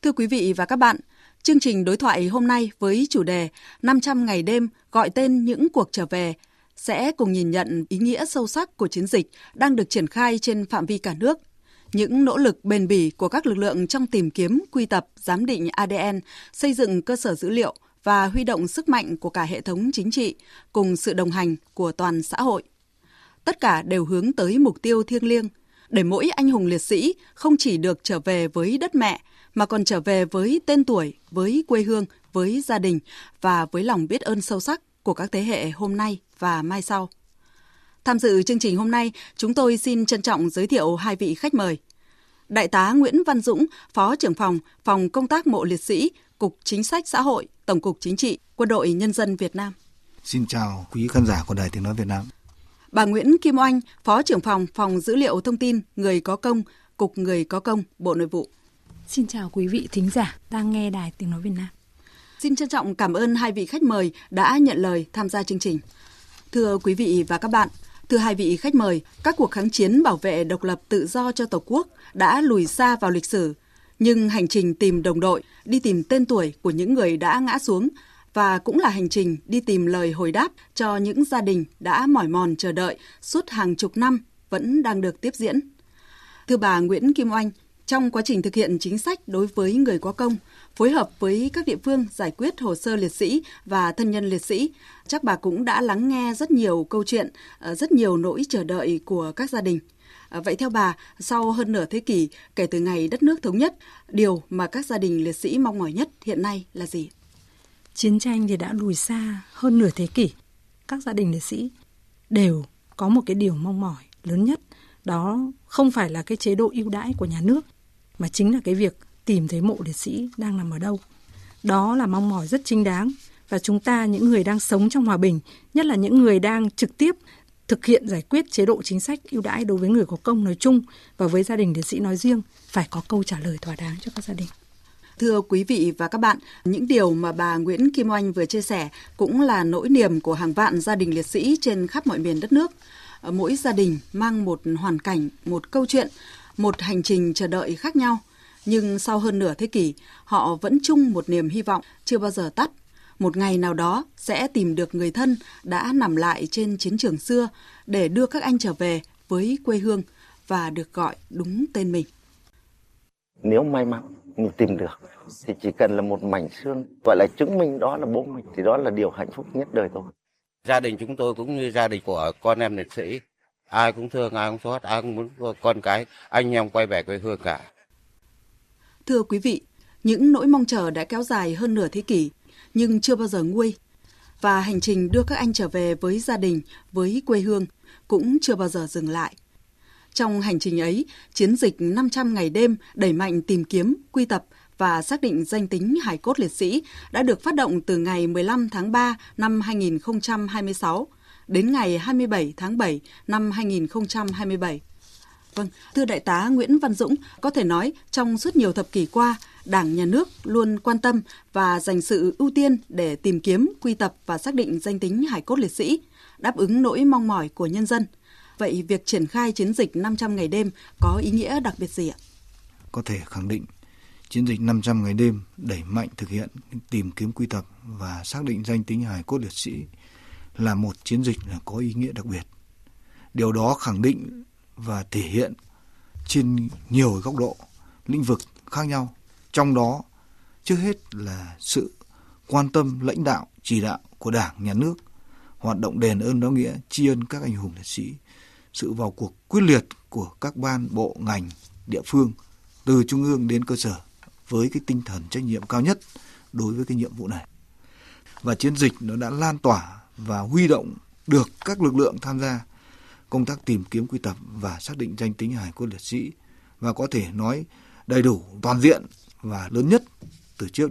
Thưa quý vị và các bạn, chương trình đối thoại hôm nay với chủ đề 500 ngày đêm gọi tên những cuộc trở về sẽ cùng nhìn nhận ý nghĩa sâu sắc của chiến dịch đang được triển khai trên phạm vi cả nước. Những nỗ lực bền bỉ của các lực lượng trong tìm kiếm, quy tập, giám định ADN, xây dựng cơ sở dữ liệu và huy động sức mạnh của cả hệ thống chính trị cùng sự đồng hành của toàn xã hội. Tất cả đều hướng tới mục tiêu thiêng liêng, để mỗi anh hùng liệt sĩ không chỉ được trở về với đất mẹ, mà còn trở về với tên tuổi, với quê hương, với gia đình và với lòng biết ơn sâu sắc của các thế hệ hôm nay và mai sau. Tham dự chương trình hôm nay, chúng tôi xin trân trọng giới thiệu hai vị khách mời. Đại tá Nguyễn Văn Dũng, Phó trưởng Phòng Công tác Mộ Liệt sĩ, Cục Chính sách Xã hội, Tổng cục Chính trị, Quân đội Nhân dân Việt Nam. Xin chào quý khán giả của Đài Tiếng nói Việt Nam. Bà Nguyễn Kim Oanh, Phó trưởng Phòng Dữ liệu Thông tin Người có công, Cục Người có công, Bộ Nội vụ. Xin chào quý vị thính giả đang nghe Đài Tiếng nói Việt Nam. Xin trân trọng cảm ơn hai vị khách mời đã nhận lời tham gia chương trình. Thưa quý vị và các bạn, thưa hai vị khách mời, các cuộc kháng chiến bảo vệ độc lập tự do cho Tổ quốc đã lùi xa vào lịch sử, nhưng hành trình tìm đồng đội, đi tìm tên tuổi của những người đã ngã xuống và cũng là hành trình đi tìm lời hồi đáp cho những gia đình đã mỏi mòn chờ đợi suốt hàng chục năm vẫn đang được tiếp diễn. Thưa bà Nguyễn Kim Oanh, trong quá trình thực hiện chính sách đối với người có công, phối hợp với các địa phương giải quyết hồ sơ liệt sĩ và thân nhân liệt sĩ, chắc bà cũng đã lắng nghe rất nhiều câu chuyện, rất nhiều nỗi chờ đợi của các gia đình. Vậy theo bà, sau hơn nửa thế kỷ kể từ ngày đất nước thống nhất, điều mà các gia đình liệt sĩ mong mỏi nhất hiện nay là gì? Chiến tranh thì đã lùi xa hơn nửa thế kỷ. Các gia đình liệt sĩ đều có một cái điều mong mỏi lớn nhất. Đó không phải là cái chế độ ưu đãi của nhà nước, mà chính là cái việc tìm thấy mộ liệt sĩ đang nằm ở đâu. Đó là mong mỏi rất chính đáng. Và chúng ta, những người đang sống trong hòa bình, nhất là những người đang trực tiếp thực hiện giải quyết chế độ chính sách ưu đãi đối với người có công nói chung và với gia đình liệt sĩ nói riêng, phải có câu trả lời thỏa đáng cho các gia đình. Thưa quý vị và các bạn, những điều mà bà Nguyễn Kim Oanh vừa chia sẻ cũng là nỗi niềm của hàng vạn gia đình liệt sĩ trên khắp mọi miền đất nước. Mỗi gia đình mang một hoàn cảnh, một câu chuyện, một hành trình chờ đợi khác nhau. Nhưng sau hơn nửa thế kỷ, họ vẫn chung một niềm hy vọng chưa bao giờ tắt. Một ngày nào đó sẽ tìm được người thân đã nằm lại trên chiến trường xưa để đưa các anh trở về với quê hương và được gọi đúng tên mình. Nếu may mắn mình tìm được thì chỉ cần là một mảnh xương gọi là chứng minh đó là bố mình, thì đó là điều hạnh phúc nhất đời tôi. Gia đình chúng tôi cũng như gia đình của con em liệt sĩ, ai cũng thương, ai cũng xót, ai cũng muốn con cái, anh em quay về quê hương cả. Thưa quý vị, những nỗi mong chờ đã kéo dài hơn nửa thế kỷ nhưng chưa bao giờ nguôi. Và hành trình đưa các anh trở về với gia đình, với quê hương cũng chưa bao giờ dừng lại. Trong hành trình ấy, chiến dịch 500 ngày đêm đẩy mạnh tìm kiếm, quy tập và xác định danh tính hài cốt liệt sĩ đã được phát động từ ngày 15 tháng 3 năm 2026 đến ngày 27 tháng 7 năm 2027. Vâng, thưa Đại tá Nguyễn Văn Dũng, có thể nói trong suốt nhiều thập kỷ qua, Đảng, Nhà nước luôn quan tâm và dành sự ưu tiên để tìm kiếm, quy tập và xác định danh tính hài cốt liệt sĩ, đáp ứng nỗi mong mỏi của nhân dân. Vậy việc triển khai chiến dịch 500 ngày đêm có ý nghĩa đặc biệt gì ạ? Có thể khẳng định, chiến dịch 500 ngày đêm đẩy mạnh thực hiện tìm kiếm, quy tập và xác định danh tính hài cốt liệt sĩ là một chiến dịch có ý nghĩa đặc biệt. Điều đó khẳng định và thể hiện trên nhiều góc độ, lĩnh vực khác nhau. Trong đó, trước hết là sự quan tâm lãnh đạo, chỉ đạo của Đảng, Nhà nước, hoạt động đền ơn đáp nghĩa, tri ân các anh hùng liệt sĩ, sự vào cuộc quyết liệt của các ban, bộ, ngành, địa phương, từ trung ương đến cơ sở, với cái tinh thần trách nhiệm cao nhất đối với cái nhiệm vụ này. Và chiến dịch nó đã lan tỏa và huy động được các lực lượng tham gia công tác tìm kiếm, quy tập và xác định danh tính hài cốt liệt sĩ, và có thể nói đầy đủ, toàn diện và lớn nhất từ trước